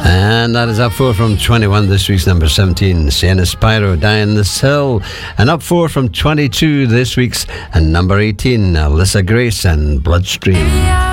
And that is up 4 from 21, this week's number 17, Sienna Spyro, Diane the Sill. And up 4 from 22, this week's and number 18, Alyssa Grace and Bloodstream.